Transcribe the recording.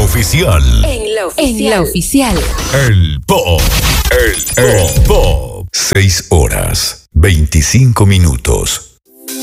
oficial. En la oficial. El Pop. El Pop. 6 horas, 25 minutos.